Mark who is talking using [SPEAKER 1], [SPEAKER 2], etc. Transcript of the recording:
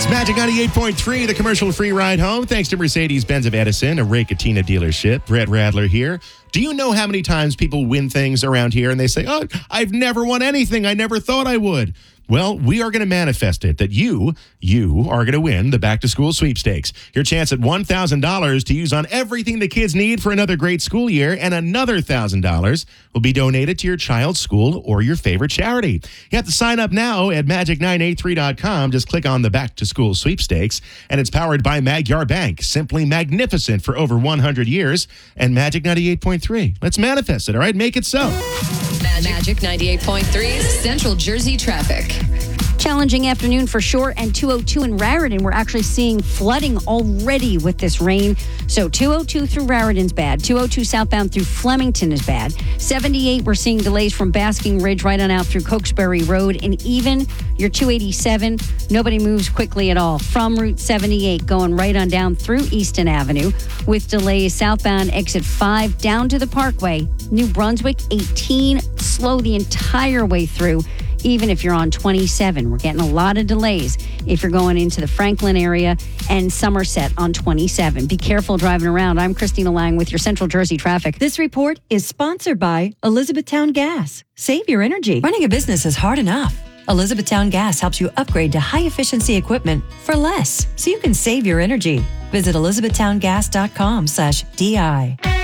[SPEAKER 1] Magic 98.3, the commercial-free ride home. Thanks to Mercedes-Benz of Edison, a Ray Cattina dealership. Brett Radler here. Do you know how many times people win things around here and they say, oh, I've never won anything I never thought I would? Well, we are going to manifest it, that you are going to win the back-to-school sweepstakes. Your chance at $1,000 to use on everything the kids need for another great school year, and another $1,000 will be donated to your child's school or your favorite charity. You have to sign up now at magic983.com. Just click on the back-to-school sweepstakes, and it's powered by Magyar Bank. Simply magnificent for over 100 years, and Magic 98.3. Let's manifest it, all right? Make it so.
[SPEAKER 2] Magic 98.3 Central Jersey traffic.
[SPEAKER 3] Challenging afternoon for sure, and 202 in Raritan. We're actually seeing flooding already with this rain. So 202 through Raritan's bad. 202 southbound through Flemington is bad. 78, we're seeing delays from Basking Ridge right on out through Cokesbury Road. And even your 287, nobody moves quickly at all. From Route 78 going right on down through Easton Avenue with delays southbound exit 5 down to the Parkway. New Brunswick 18, slow the entire way through. Even if you're on 27, we're getting a lot of delays if you're going into the Franklin area and Somerset on 27. Be careful driving around. I'm Christina Lang with your Central Jersey traffic.
[SPEAKER 4] This report is sponsored by Elizabethtown Gas. Save your energy. Running a business is hard enough. Elizabethtown Gas helps you upgrade to high-efficiency equipment for less, so you can save your energy. Visit elizabethtowngas.com/DI.